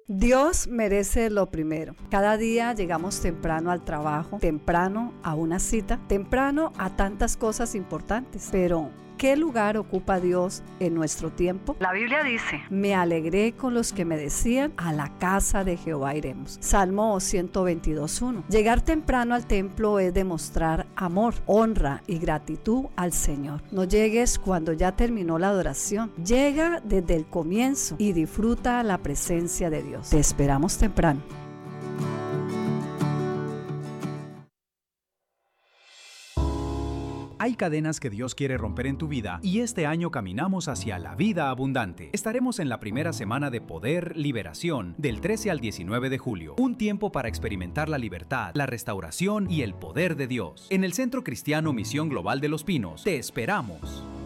Dios merece lo primero. Cada día llegamos temprano al trabajo, temprano a una cita, temprano a tantas cosas importantes. Pero, ¿qué lugar ocupa Dios en nuestro tiempo? La Biblia dice: me alegré con los que me decían, a la casa de Jehová iremos. Salmo 122:1. Llegar temprano al templo es demostrar amor, honra y gratitud al Señor. No llegues cuando ya terminó la adoración. Llega desde el comienzo y disfruta la presencia de Dios. Te esperamos temprano. Hay cadenas que Dios quiere romper en tu vida y este año caminamos hacia la vida abundante. Estaremos en la primera semana de Poder Liberación del 13 al 19 de julio. Un tiempo para experimentar la libertad, la restauración y el poder de Dios. En el Centro Cristiano Misión Global de Los Pinos, te esperamos.